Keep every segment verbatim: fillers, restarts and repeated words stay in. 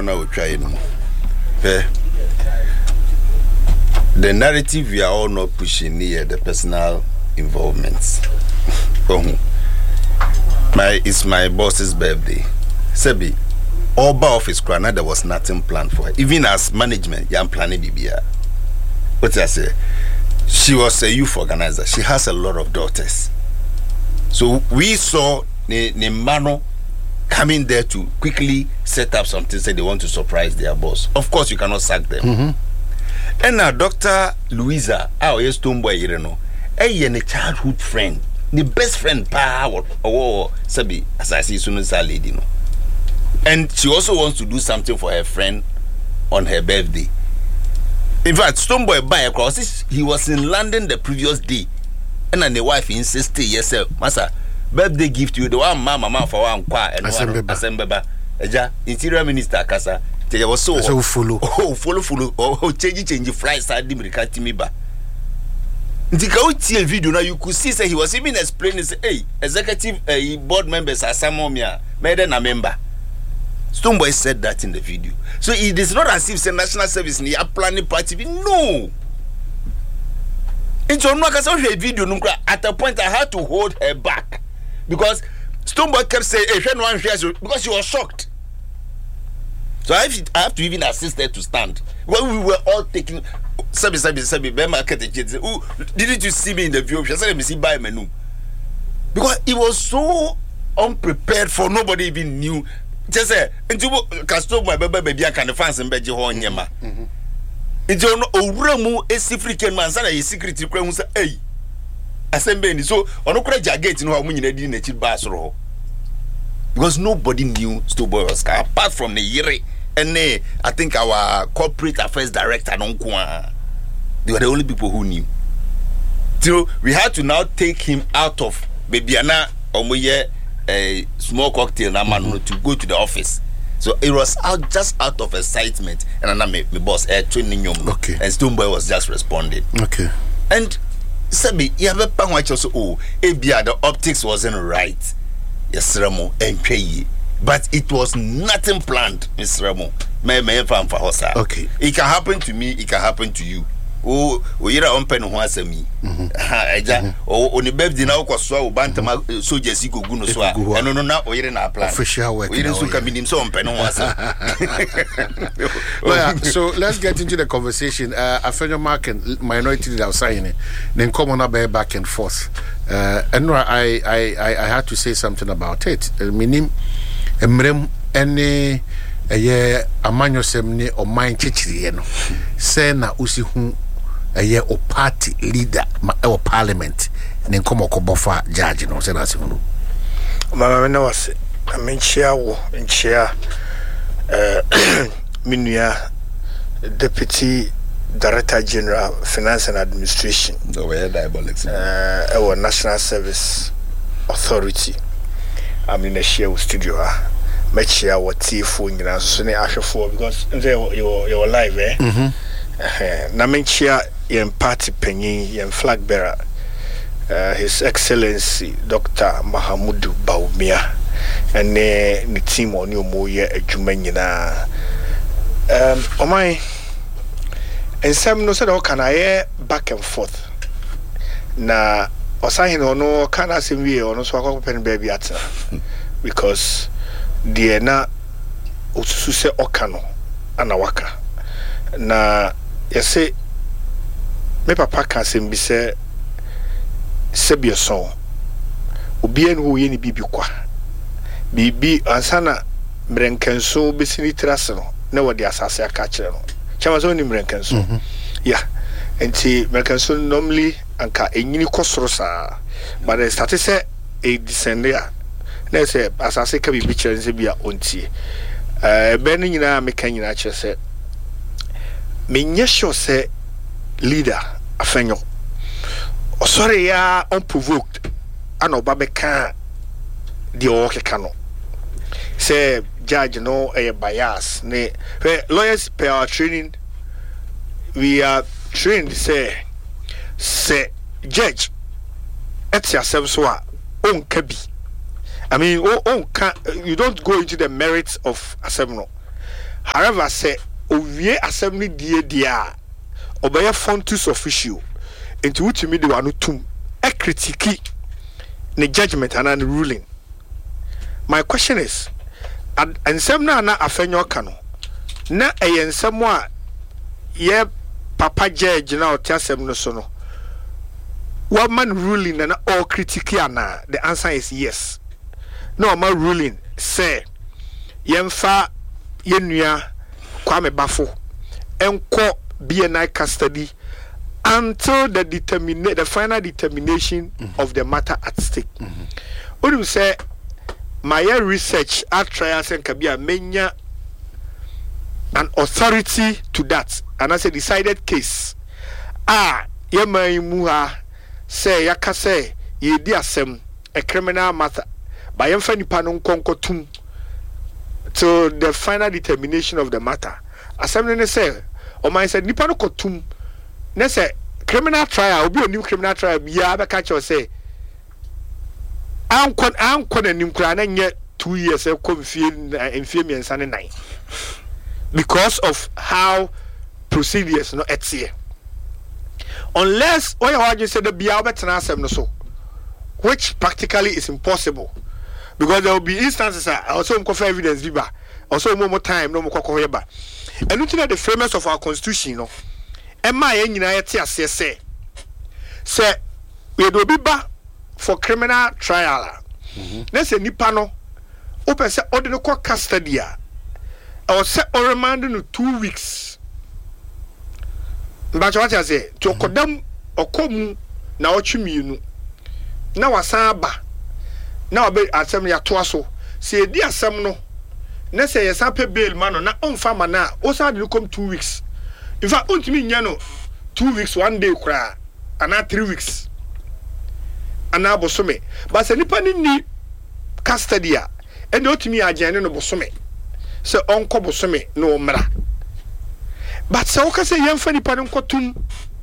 corona will try no. Eh. The narrative we are all not pushing near the personal involvements. my it's my boss's birthday. Sebi, all bar office crana there was nothing planned for her. Even as management, I'm planning B B R. What I say? She was a youth organizer. She has a lot of daughters. So we saw the Mano coming there to quickly set up something, say they want to surprise their boss. Of course, you cannot sack them. Mm-hmm. And now Doctor Louisa, our Stoneboy, you know, a childhood friend, the best friend, power, or Sabi, as I see soon as a lady, you know. And she also wants to do something for her friend on her birthday. In fact, Stoneboy by across, he was in London the previous day. And then the wife insisted, yes, sir, Master, birthday gift you, the one mama, mama for one qua and one assembly. Eja, Interior Minister Kasa, they was so, so follow, oh, follow, follow, oh, change, change, fly side, Dimrika me ba. The Kauti video now, you could see, say he was even explaining, say, hey, executive uh, board members are some of me, made a member. Stoneboy said that in the video. So it is not as if say national service ni a planning party. No. It's on a video. At a point, I had to hold her back because Stoneboy kept saying, hey, one because she was shocked. So I have, I have to even assist her to stand. When we were all taking, Sabi, Sabi, Sabi, didn't you see me in the view? She said, let me see by menu. Because it was so unprepared for nobody even knew. Just say, into Castro, my baby, I can fans and Beji Horn Yama. It's on Uramu, a African man, and a secret crime. Hey, assembly. So, on a crash gate, you know, when you didn't achieve Basro. Because nobody knew Stoneboy was car apart from the Yere and uh, I think our corporate affairs director, Nonkwa. They were the only people who knew. So, we had to now take him out of Babyana Omoye. A small cocktail na man mm-hmm. to go to the office. So it was out just out of excitement, and then my, my boss air training him. Okay. And Stoneboy was just responding. Okay. And Sabi, you have a pan watch also. Oh, Abia the optics wasn't right. Yes, Ramo and Kay, but it was nothing planned, Miss Ramo. May may fan for Hosa. Okay. It can happen to me. It can happen to you. Oh, we are on pen who has me. Ah, oh, on the birthday now, because so Bantama soldiers go no so. And no, now we're in our plan. Official work. We didn't come in so on pen. So let's get into the conversation. Uh, a fellow market minority that was signing, then come on up back and forth. Uh, and I, I, I, I had to say something about it. Meaning, Emrem, any. Eye amanyo semne o man chichiri no say na usi hu eye o party leader ma o parliament ne nkomo ko bofa judge no say na se hu mama na wase amenchia wo nchia eh minua deputy director general finance and administration the way diabolics eh our national service authority I'm in a share studio ah Mechia what tea for you know, so for because you're you're live, eh? Mm-hmm. Na Mechia in party penny and flag bearer, uh, His Excellency Doctor Mahamudu Baumia, and the team on your moya a Jumenina. Um, oh my, and some no said, oh, can I back and forth? Na, or sign or no, can I see me or no so pen baby at because. Die na osusu se okano ana waka na yese me papa ka sem bi se sebie so obi en wo ye ni bibi kwa bibi ansana mrenkenso besini trase no na wodi asase aka kire no chama so ni mrenkenso mm -hmm. yeah enti mrenkenso normally anka enyini kosoro sa but it started say a descender na say asase ka bibi kire nse bia ontie eh ben nyina meka nyina kire se menye sure say leader afenyo osore ya unprovoked ana obabeka di o keka no say judge no a bias ne lawyers per our training we are trained say say judge at yourself so on kabi I mean oh, oh can, you don't go into the merits of assembly However, say owie assembly die dia obey fontus official into which me the one tum a critique the judgment and the ruling. My question is, and some na na afenyo kano na eyen semwa ye papa judge na otiasem no so no what man ruling and all critique na? The answer is yes. No man ruling say yemfa yenua Kwame Bafo enko B N I custody until the determine the final determination mm-hmm. of the matter at stake. Mm-hmm. What do you say? My research at trials and Kabia menya an authority to that, and as a decided case. Ah, yema imuha say yaka say ye di asem a criminal matter. By yemfa nipa no nkonko tum till the final determination of the matter. Assembly say, or my said nipa no kotum. Ne say criminal trial, obi onim criminal trial biya be catch or say. Am kon am kon anim kra na nye two years e kom fie enfie miensa ne nine. Because of how procedures no etie. Unless oya waju say the biya obetena asem no so, which practically is impossible. Because there will be instances I also confer evidence biba also more time no more kokoyeba and looking at the framers of our constitution no emma ye nyina yete ase say say we do biba for criminal trial na say nipa no open say ordinary court custody a or say or remand no two weeks mba what you say to kodam okomu na otwemienu na wasan ba na obe asem ya to aso se di asem no na se yesa pe bail man no na onfa ma na o sa de come two weeks in fact ontimi nya no two weeks one day kra ana three weeks ana bosome but se nipa ni custody a e de otimi agene no bosome se onko bosome no mra but se o ka se yemfa nipa no nkotum.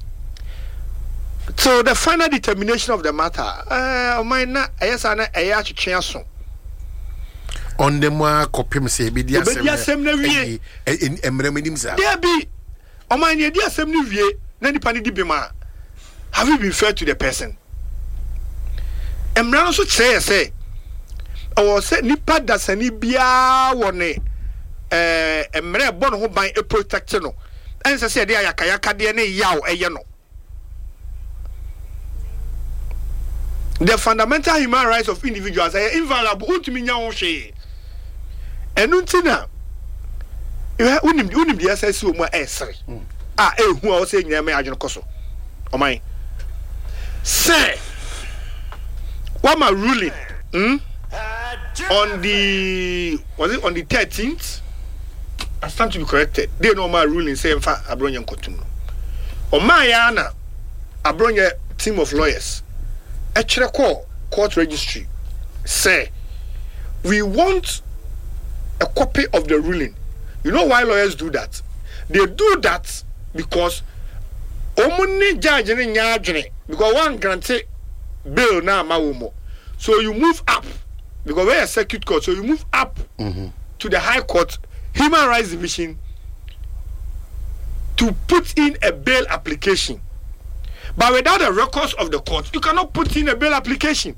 So the final determination of the matter, uh, my na yes, I I chance on the more copy say be the same in Emremedim. There be on my dear assembly, Nanny Pani Dibima. Have you been fair to the person? Emran also say, say, or say, Nipa das any bia one eh, Emre born home by a protection. And say, they are Kayaka D N A yaw a yano. The fundamental human rights of individuals are inviolable. Ultimately, she and untina. You have unim unim the S S U more essay. Ah, eh, who I was saying, I may agent Koso. Oh my. Say, what my ruling? Hmm? On the was it on the thirteenth? I stand to be corrected. They know my ruling. Say, in fact, Abronya Kotuno. On my Anna, Abronya team of lawyers. A call court registry say we want a copy of the ruling. You know why lawyers do that? They do that because omuni judge ni nyajene because one grante bail na mawumo. So you move up because we're a circuit court. So you move up mm-hmm. to the High Court Human Rights Division to put in a bail application. But without the records of the court, you cannot put in a bail application.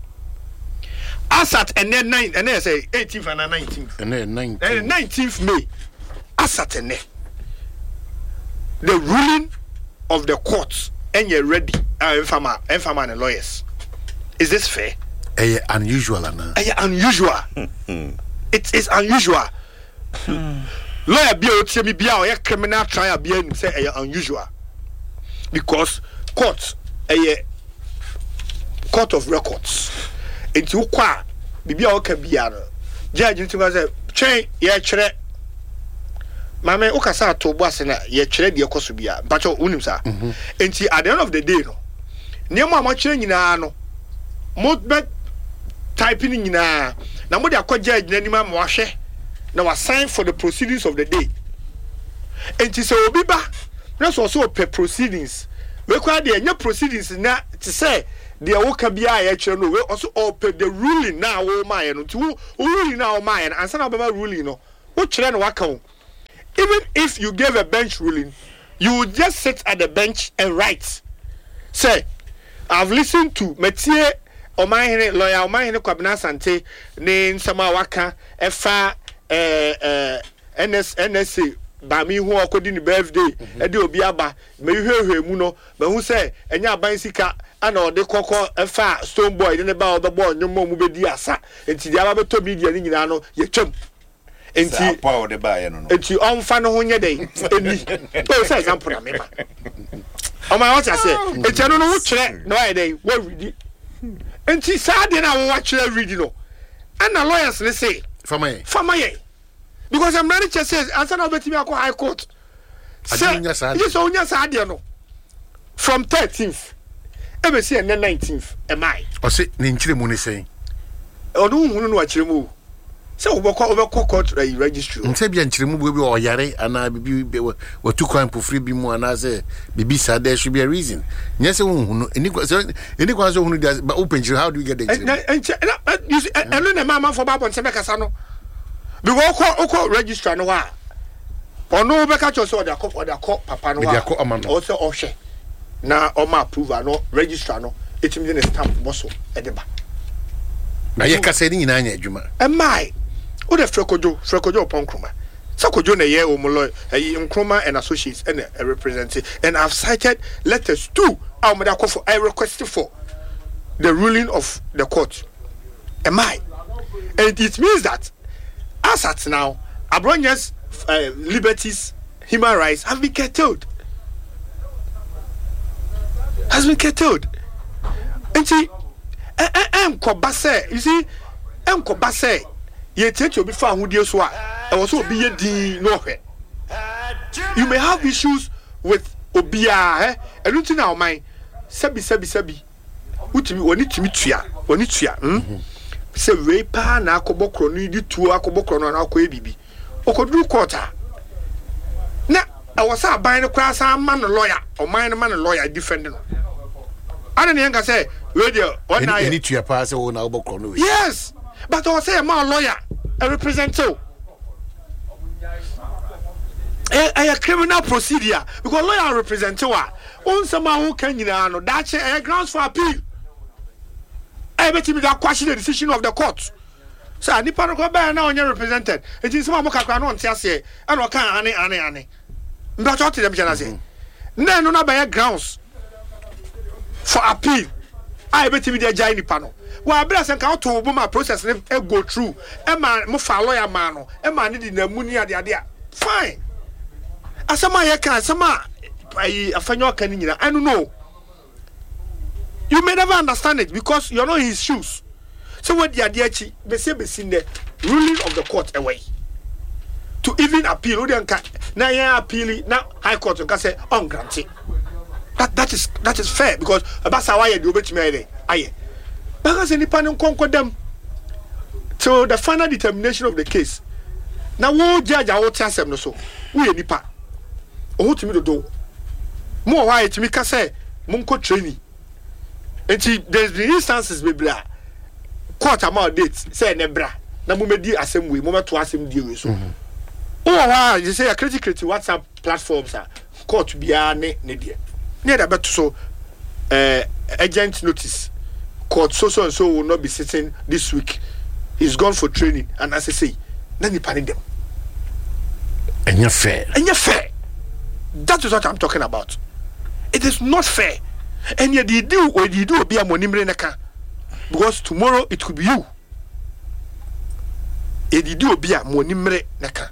As at and then nine and then say eighteenth and nineteenth. And then nineteenth. And nineteenth May. As at and then the ruling of the courts and you're ready. Uh, infama, infama and lawyers. Is this fair? Uh, unusual, Anna. Uh, unusual. It is unusual. Lawyer be out me be out criminal trial be say uh, unusual. Because court a court of records into kwa bibia o ka bia no judge ntima say twen ye kire mame o ka sa to bo ase na ye kire de ekoso bia bacho unim sa enti at the end of the day no nemo ama kire nyina no mo be typing nyina na mo de akọ judge na nima mo ahwe na wa sign for the proceedings of the day enti so obi ba na so so per proceedings we kwa de nya proceedings na to say the woka bia ya kire no we also all per the ruling na wo ma ye no to ruling na wo ma ye and say na be ruling no wo kire no waka wo even if you gave a bench ruling, you would just sit at the bench and write. Say, I've listened to Metie Omahene lawyer Omahene Kwabena Asante ne nsama waka efa eh eh N S N S A ba mi hu akodi ni birthday e de obi aba me hwehwe mu no me hu say enya aban sika ana ode kokọ efa stone boy ne ba obebo onyomo mu bedi asa enti dia ba beto media ni nyina no ye twam enti pa ode ba ye no no enti onfa no ho nye dey eni o say example na me ma o ma what I say enti no no wo kire no ay dey wo read enti sa de na wo wa kire read no ana lawyers ne say famaye famaye because I'm ready to say answer now betimi akọ high court say yes o nya sa de no from thirteenth e be say nineteenth am I o say ne nkire mu ne say o do hunu no akire mu say obekọ obekọ court registry nse bia nkire mu bi o yare ana bibi o tu kwan pofri bi mu ana say bibi sa there should be a reason nyese hunu eni eni kwa so hunu dia open nkire how do you get the nkire you see eno na mama for babon se mekasa no because oko register no wa ono obeka cho so oda ko oda ko papa no wa o se o hwe na o ma approve no register no etimi ne stamp boso edeba na ye kase ni nyina anya adwuma e mai o de frekojo frekojo ponkroma sakojo na ye o mulo e nkroma and associates and a representative and I've cited letters too amada ko for I requested for the ruling of the court e mai and it means that as at now Abronya's uh, liberties, human rights have been curtailed. Has been curtailed. And see, em kobase, you see, em kobase, ye take you before who deals wa, and also be a di nowhere. You may have issues with Obia, eh? And you know, my sabi sabi sabi, what you want to meet ya, want it ya, hm? Se we pa na akobokro no di tuo akobokro no na akọ ebibi okoduru quarter na awasa aban no kwa san man lawyer o man man lawyer defend no ana ne nka say we dey one na any tua pa say o na obokro no yes but o say man lawyer a representative a, a criminal procedure because lawyer representative on sama who can nyina no that a grounds for appeal. I bet you that question the decision of the court. So nipa no go ba na onye represented. It is some amaka no ntia se e no kan ane ane ane. Mba cho them jana say. Na no na ba grounds for appeal. I bet you the jai nipa no. Wa abra se kan to bo ma process e go through. E ma mo fa lawyer man no. E ma ne di na mu ni ade ade. Fine. Asama ye kan asama ai afanyo kan ni nyina. I don't know. You may never understand it because you're not in his shoes. So what the idea chi be say be seen the ruling of the court away. To even appeal, now you appeal now high court can say ungranted. That that is that is fair because about why you do bet me aye. Because any panel conquer them to the final determination of the case. Now wo judge a wo tiasem no so. Wo ye nipa. O to me do do. Mo why to me ka say monko training. And there's been instances maybe court amount dates say nebra na mo medi asem we mo meto asem die we so oh wow you say a critical WhatsApp platforms are court bia ne ne die near that beto so uh agent notice court so so and so will not be sitting this week. He's gone for training and as I say na ni pani them and you're fair and you're fair. That is what I'm talking about. It is not fair. And yet you do or you do be a monimre neka because tomorrow it could be you. And you do be a monimre neka.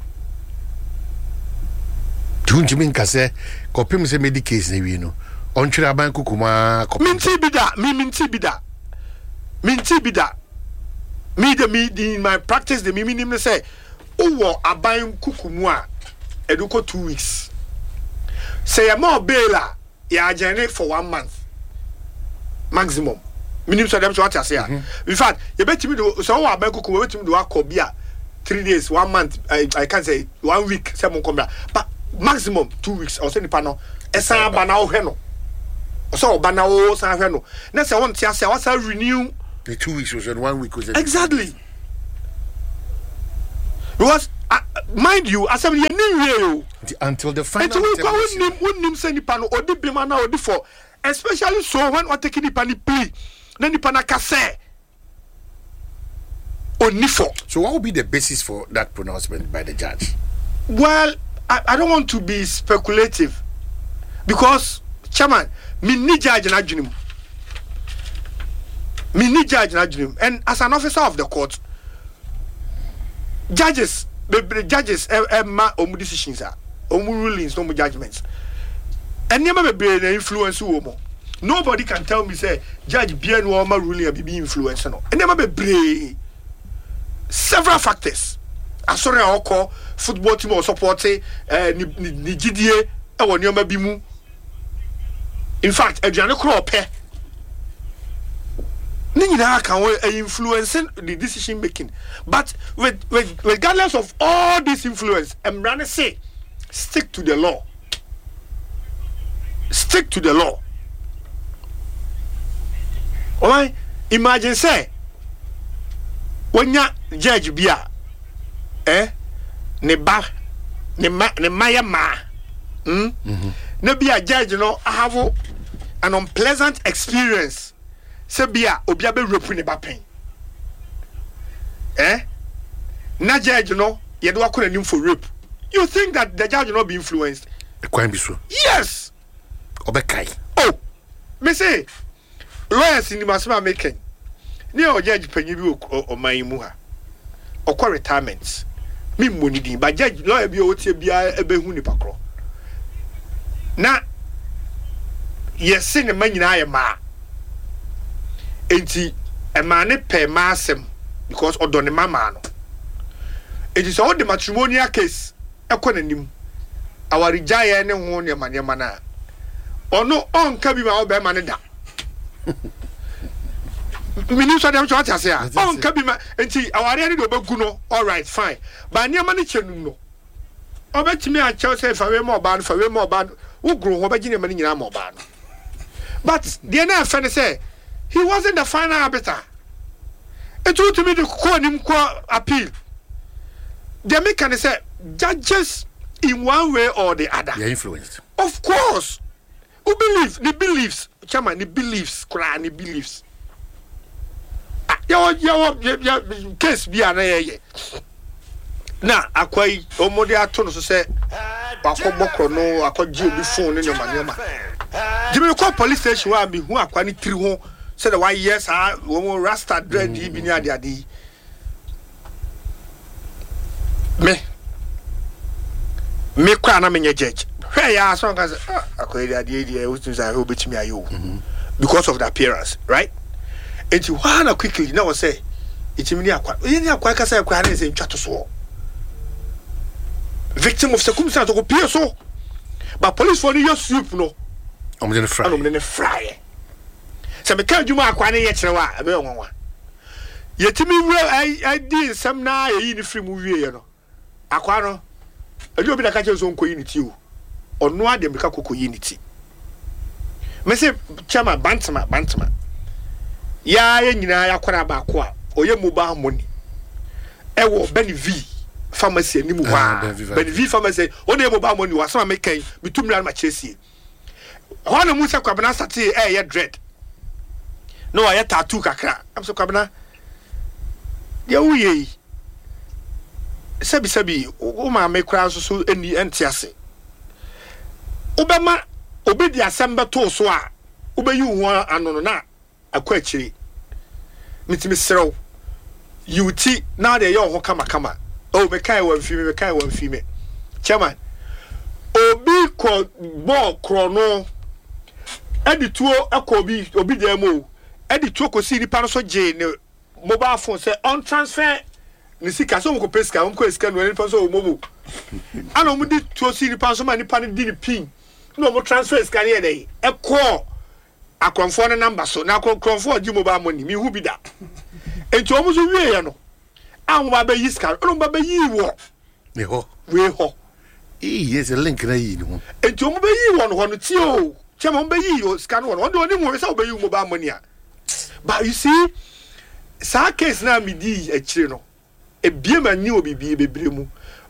Don't you mean kase kopim se medicase ne wi no ontwira ban kokuma minti bida mi minti bida minti bida me the me in my practice the me minim say owo aban kukumu a eduko two weeks say more bail ya journey for one month maximum minimum so dem so what I say. In fact you bet me do so wa ban kuku we bet me do akobia three days one month I, I can't say one week say mon come but maximum two weeks or say nipa no esan ba na wo hwe no so ba na wo san hwe no na say won tia say what say renew the two weeks was in one week was exactly because uh, mind you asem ye ni until the final until we won nim say nipa no odi bima na odi for especially so when we take nipa ni plea na nipa na ka say oni for. So what would be the basis for that pronouncement by the judge? Well, I, I don't want to be speculative because chairman me ni judge na adwunim me ni judge na adwunim and as an officer of the court judges the judges eh ma omu decisions are omu rulings no judgments and never be an influence wo. Nobody can tell me say judge bia no ma ruling be influence no and never be several factors asore oko football team or support eh ni ni gidie e woni o ma bi mu. In fact aduane kro pe Nina can influencing the decision making, but with, with, regardless of all this influence, I'm gonna say, stick to the law. Stick to the law. Alright, imagine say, when ya judge bia, eh, ne ba, ne ma, ne maya ma, hmm, ne bia judge, you know, I have an unpleasant experience. Sebia obia be rape ne ba pen eh na judge no ye do akora nim for rape. You think that the judge will not be influenced? Quite be so. Yes. Obekai. Oh, me say lawyers in the masma making ne o judge panyi bi o man mu ha okwa retirement me money din but judge lawyer bi o tie bia ebe hu ni pakro na yes ne manyina ye ma enti e ma ne pe ma asem because odo ne mama no enti so the matrimonial case ekonanim awari jaye ne ho ne mane mana ono onka bi ma obe ma ne da mini so dem so atase a onka bi ma enti awari ne do bagu no all right fine ba ne ma ne chenum no obetimi a chew say fa we mo ba no fa we mo ba no ugro ho ba gine ma ne nyina mo ba no but the na fa ne say he wasn't the final arbiter. It told to me to call him appeal. The American said judges in one way or the other. They are influenced. Of course. Who believes? The beliefs. Chairman, the beliefs. Quran, the beliefs. Your your case be an aye. Now, akwai omode atono so say akobokro no akogye obi phone ne nyoma nyoma. Jimmy call police station wa bi hu akwani tiri ho. Said why yes ah one rasta dread mm. Bi near adi me me kwa na me judge where ya so can say ah akwai adi adi e wutun say ho betimi ayo because of the appearance right and you wanna quickly now say itimi ni akwa ye ni akwa ka say akwa na say ntwato so victim of circumstance go pie so but police for you soup no I'm going to fry I'm going to fry se me kan djuma akwa ne ye kire wa abe onwa yetimi wura ai ai di nsam na yi ni free mu wie ye no akwa no ade obi da ka che so nkoyi ni ti o ono ade me ka kokoyi ni ti me se chama bantama bantama ya ye nyina ya kwara ba ko a oye mobile money e wo Beni V pharmacy ni mu wa Beni V pharmacy one ye mobile money wa sama me kan mitumra ma chesie hono mu se kwabena sate e ye dread no I tattoo kakra am so kwabena ya wuye sabi sabi o ma me kra so so eni entiase obema obedi asamba to so a obeyi ho anono na akwa akiri mitimi serew yuti na de ye ho kama kama o me kai wan fi me kai wan fi me chairman obi ko ball krono edituo akobi obi demo edi to ko si nipa no so je ne mobile phone say on transfer ni sika so mo ko peska mo ko sika no nipa so mobo ana mo di to si nipa so ma nipa ni di ni pin no mo transfer sika ne dey e ko akonfo ne number so na akonfo di mobile money mi hu bi da enti o mo so wie ye no a mo ba ba yi sika o mo ba ba yi wo ne ho we ho e yes a link na yi no enti o mo ba yi wo no ho no ti o chema mo ba yi o sika no no do ni mo we say o ba yi mobile money a. But you see, sa case na mi di e chire no. E bie ma ni obi bie bebre mu.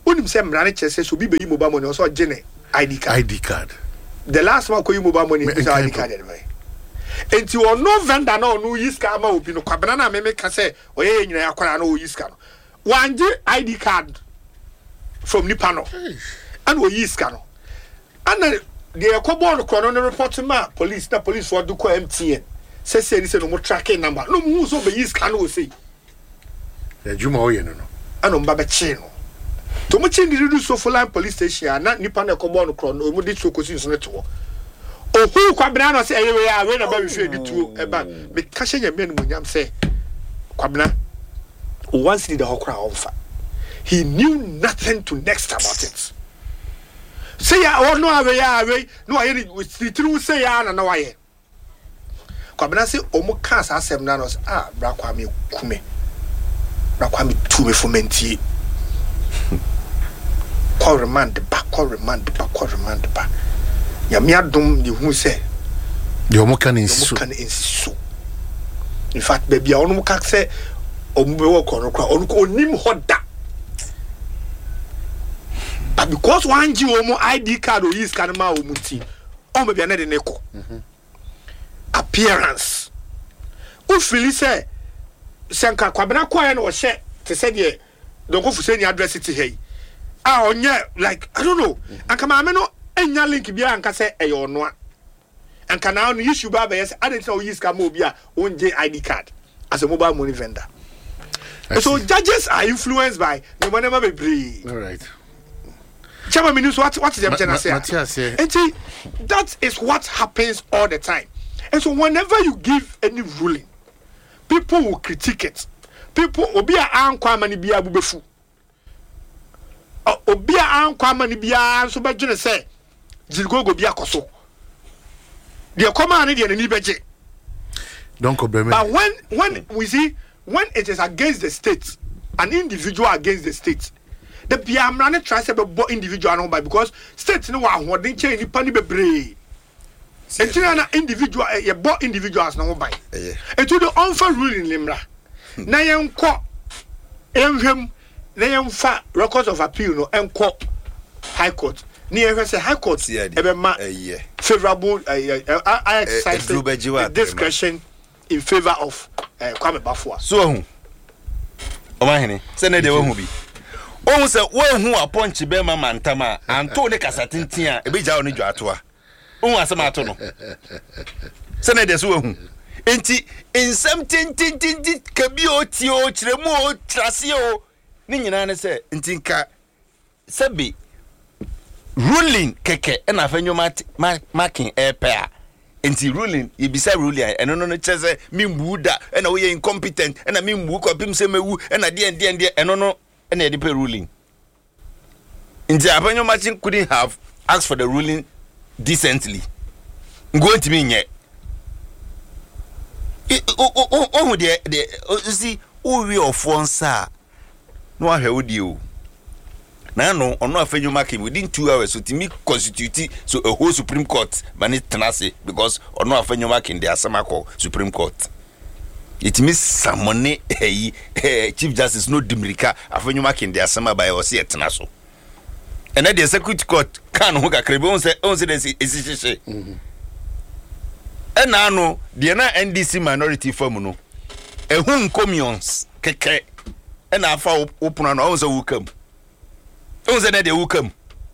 Unim say mrane chese so bi be mobile money also gene I D card. I D card. The last one ko mobile money is I D card anyway. Enti o no vendor na no use card ma obi no kwabena na me me ka say oye nyina yakwara na o use card. Wanje I D card from Nipano. And we use card. And the ekobo no kono no report ma police na police what do ko M T N. Say say say no mo tracking number. No mu so be use card no say. Ya juma oye no no. Ano mba be chi no. To mo chi ndi do so for line police station na nipa na ekobo no kono no mo di so kosi so ne to. Ohu kwabena no say ewe ya we na ba we hwe di tuo e ba me ka hye nyame no munyam say kwabena once did the hokra offer. He knew nothing to next about it. Say ya or no awe ya awe no aye with the true say ya na na waye. Kwabena say omo ka sa asem na no ah bra kwa me kume. Bra kwa me tu me fomenti. Kwa remand ba kwa remand ba kwa remand ba. Ya me adom ni hu say the omo kan insisu. Omo kan insisu. In fact baby onu ka say omo be wo kono kwa onu ko onim hoda. But because one G omo I D card or use card ma omo ti omo be na de neko. Appearance. O feel say senka kwabena kwa na o hye te say de don ko fu say ni address it here. Ah onye like I don't know. Anka ma me no enya link bia anka say e yo no a. Anka now no issue ba be yes I didn't know use card mo bia onje I D card as a mobile money vendor. So judges are influenced by no whenever be brave. All right. Chama minus what what is the say? And see, that is what happens all the time. And so whenever you give any ruling, people will critique it. People obi a ankwa mani bia bubefu. Obi a ankwa mani bia so be dwene say jigogo bia koso. The command dey ni beje. Don't go blame. But when when we see when it is against the state, an individual against the state, the Biamrane tries to be individual no by because state no one who didn't change the penny be brave. And to an individual, a bought individuals no by. And to the unfair ruling Limra. Nayam court, him, Nayam fat records of appeal no and court, high court. Near say high court, yeah, favorable. I exercise discretion in favor of Kwame Bafwa. So, Omahini, send the one who be. Oh, sir, one who appoint Chibema Mantama and told the Casatintia, a bit down in Jatua. Oh, as a matono. Send the one. Enti, in something, tintin, cabio, tio, tremo, trasio, Ninana say, Intinka, Sabi, ruling keke, and I've mat marking air pair. Enti ruling, you be say ruling, and no no chese, me muda, and we incompetent, and I mean wook up him say me woo, and I did and dear, and no no, and a ruling. Enti Afanyo Martin couldn't have asked for the ruling decently. Going to me yet. Oh, dear, you see, oh, we are one, sir. No, I heard you. Now, no, or not Afanyo Martin within two hours, so to me constitute so a whole Supreme Court, Manit Tanasi, because or not Afanyo Martin, there are some call Supreme Court. It means some money, hey, Chief Justice no Dimrika, Afanyo Martin, there are some by or see at Tanaso. And then the Circuit Court can hook a cribon say, oh, is it? And now, no, the N D C minority formuno. A home communes, keke, and I found open on all the welcome. Oh, that they will come.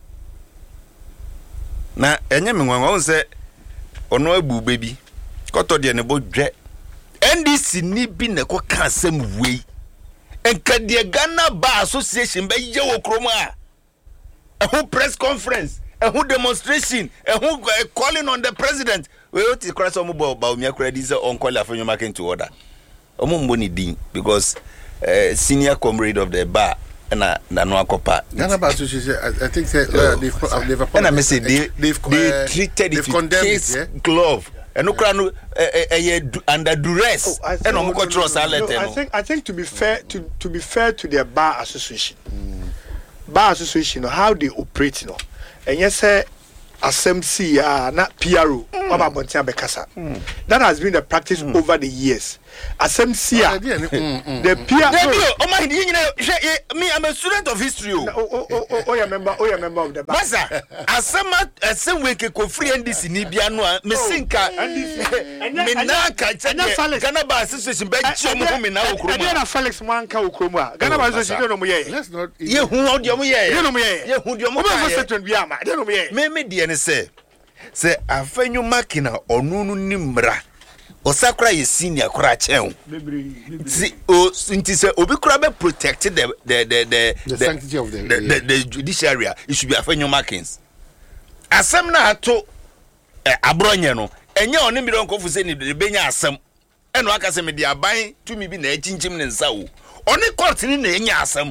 Now, and Yaman won't say, or no boo baby, got to the about jet. N D C need be a coca same way. And can the Ghana Bar Association by Joe Chroma? A whole press conference, a whole demonstration, a whole uh, calling on the president. We ought to cross on mobile about me credits on call for your market to order. A money ding because uh, senior comrade of the bar and a no copa. Ghana Bar Association, I think uh, they've uh, they've and I may say they they've they uh, treated they've it condemned case it, yeah? glove. And no crown under duress. Oh, I think, no, no, no, no, no, I think I think to be fair to to be fair to their bar association. Mm. Bar association, how they operate, you know, and yes, sir, S M C, uh, not P R O, mm. That has been the practice mm. over the years. Asemsia the peer oh my me I'm a student of history oh oh oh oh you member oh you member of the Masa asema asem we ke ko free N D C ni bia no a me sinka me na ka che Ghana ba association be chi omo me na okro ma na Felix Mwanka okro mu a Ghana ba association no mo ye let's not ye hu odi omo ye ye no mo ye ye hu odi omo ka ye second bia ma ye no mo ye me me die ne se se afenyu makina onu nu ni mra osakra ye senior kra chen si o nti se obi kra be protect the the the the, the sanctity of the the, the, the judiciary. It should be afenyu makins asem na ato eh, abronye no enye oni mi don kofu se ni de benya asem eno aka se me de aban tumi bi na achinchim ne nsa wo oni court ni na enya asem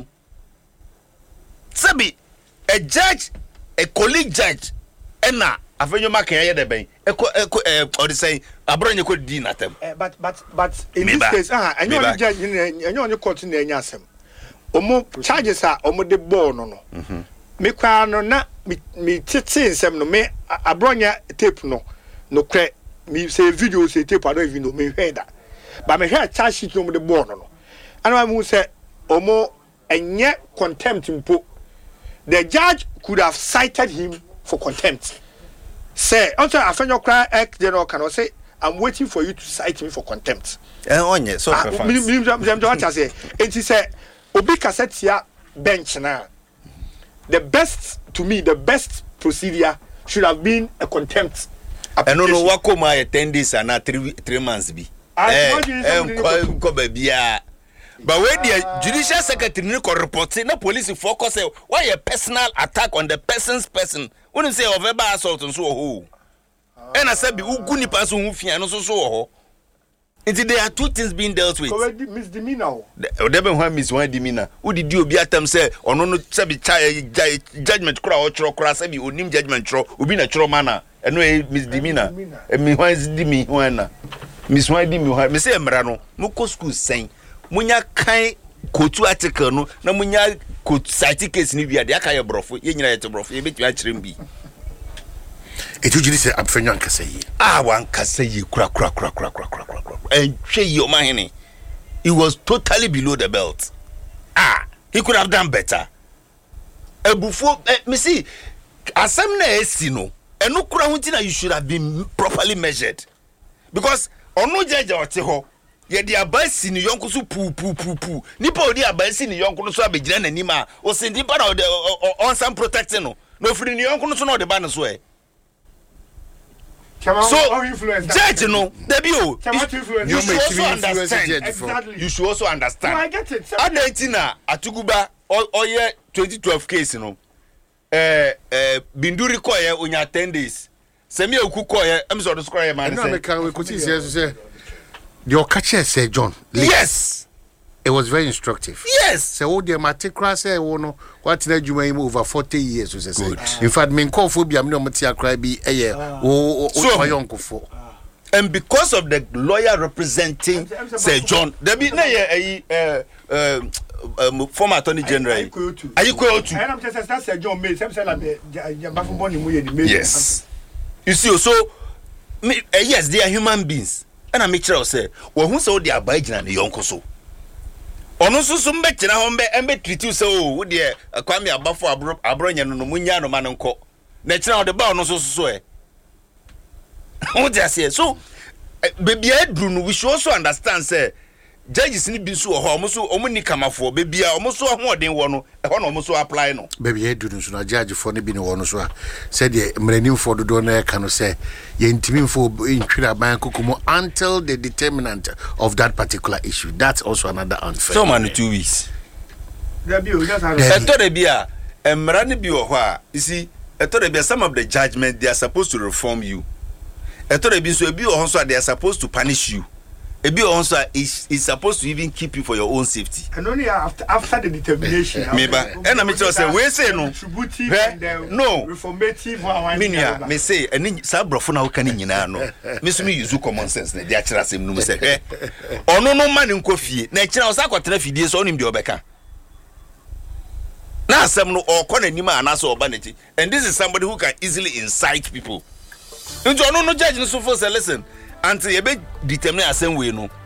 sabi a judge a colleague judge ena afenyo makin ye de ben eko eko eh or say abronye ko di natem but but but in this case ah enyo only judge enyo only court na enya asem omo charges a omo de ball no no me kwa no na me tete nsem no me abronya tape no no kre me say video say tape I don't even know me hear that but me hear charge sheet no de ball no no and I say omo enye contempt mpo the judge could have cited him for contempt say until afenyo cry ex general can say I'm waiting for you to cite me for contempt eh onye so fast me me me what I say it say obi cassette here bench na the best to me the best procedure should have been a contempt and no no wako ma ten days and three three months bi eh eh ko ba bia but when the judicial secretary no report na police focus why a personal attack on the person's person when you say of verbal assault and so ho and I said be ugu ni paso hu fia no so so ho. There are two things being dealt with. Misdemeanor. There be one miss one demeanor. Who did you be atem say ono no say be judgment kura o chro kura say be onim judgment chro obi na chro mana eno e misdemeanor. E mi hwan di mi hwan na. Miss hwan di mi hwan. Me say emra no mo ko school sen. Munya kan kotu article no na munya kotu cite case ni bia de aka ye brofo ye nyina ye te brofo ye betwa chirem bi. It usually say afenyo ankasa yi. Ah wan kasa yi kura kura kura kura kura kura. And your man, he was totally below the belt. Ah, he could have done better. Eh, before, eh, me see, asem na esino, and no kura you should have been properly measured. Because on no judge or teho, ye di abasi ni yonko su pu pu pu pu. Nipa odi abasi ni yonko so abegyina na nima. O sendi pa na on some protecting no. No free ni yonko so na de ba no so eh. So, judge, no, Debio, you should also understand. Exactly. You should also understand. No, I get it. Argentina, Atuguba, or year twenty twelve case, you know. Eh, eh, Binduri koye unya ten days. Semi oku koye, I'm sorry to square man. No, I can't. We could see say your catcher say John. Yes. It was very instructive. Yes. So, oh, the maticra say, oh, no, what did you make over forty years? Was say. In fact, men call phobia, no matia cry be a year. Oh, oh, my uncle for. And because of the lawyer representing Sir John, there be a uh, former attorney general. Are you quote to? And I'm just that's Sir John May. Some say like the yes. You see, so yes, they are human beings. And I make sure I say, well, who saw the abiding and the uncle so? Ono susu mbekina ho mbe embe treat you say oh wo de akwame abafo abro abronya no no munya no man nko na kina de ba ono susu so e wo de ase so baby adru no we should also understand say judges ni bi so ho omo so omo ni kamafo baby a omo so ho odin wo no e ho no omo so apply no baby adru no so na judge for ne bi ne wo no so a say de mranim for do no e ka no say ye ntimi fo intwira ban kokomo until the determinant of that particular issue. That's also another unfair. So man two weeks there be just eto de bia emra ne bi wo ho a you see eto de bia some of the judgment they are supposed to reform you eto de bi so ebi wo ho so they are supposed to punish you. Ebi also is is supposed to even keep you for your own safety. And only after after the determination. Meba. And I me say we say no. No. Reformative one. Minia me say eni sa brofo na wo kan nyina no. Me so me use common sense na dia kira asem no me say eh. Ono no man nko fie. Na kira osa kwatena fidie so onim de obeka. Na asem no okọ na nima ana so oba na ti. And this is somebody who can easily incite people. Njo ono no judge no so for say listen. Until you be determined as same way no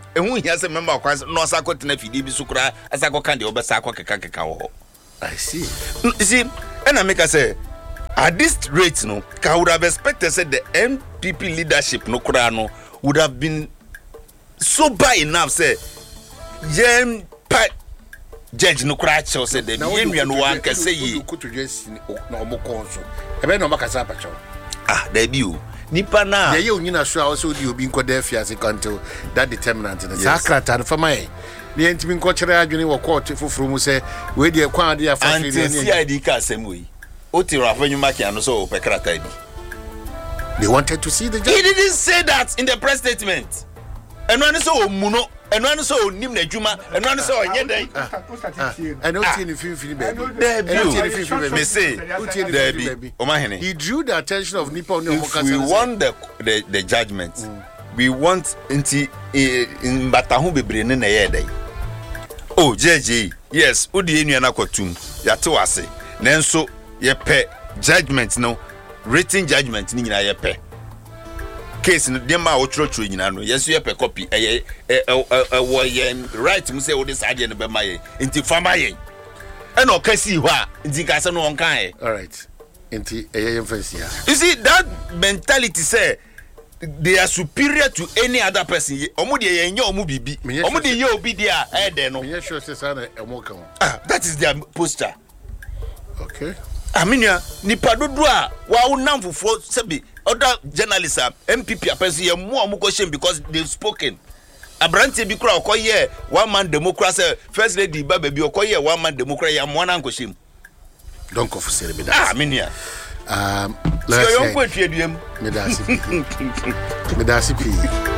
ehu hia se member kwan no asako tena fidi bi sukura asako kan de obesako keka keka wo. I see. You see, and I make I say at this rate no, I would have expected say the N P P leadership no kura no would have been sober enough say yen pa judge no kura cho say the yen wan wan ka say yi ko to just no mo konso e be no makasa pa cho ah there be o nipa na ye ye onyina so a also di obi nkoda afiase until that determinant in sakrata no fama e ni entimi nkokere adwene wo court foforo mu say we de kwa ade afa ni C I D ka asem o ti Afenyo Markin no so pekrata bi. They wanted to see the judge. He didn't say that in the press statement. And when so muno, and when so nim na juma, and when so onye dey. I don't see any film film baby. There me say, there be. Omahene. He drew the attention of Nipa on If we want the the, the judgment, mm. we want inti in batahu bebre ne na ye dey. Oh, J J, yes, odi enu na kwatum. Ya to ase. Nenso ye pe judgment no. Written judgment ni nyina ye pe case no dem ma wo trotro nyina no yes ye pe copy eh eh wo ye right mu say wo this ade no be ma ye nti fama ye e no kasi ho a nti ka se no on kan e all right nti eh ye fancy. You see that mentality say they are superior to any other person. Omo de ye nya omo bibi omo de ye obi dia eh de no me sure say say na emo kan. Ah, that is their posture. Okay. Aminia nipa dodo a wa unam fufo sebi other journalists M P P apesi ye mo amuko shame because they've spoken. Abrante bi kura okoye one man democracy first lady ba baby okoye one man democracy ya mo na nkoshim. Don't go for sere be that. Ah Aminia. Um let's say. So yon ko etuediem. Me da C P. Me da C P.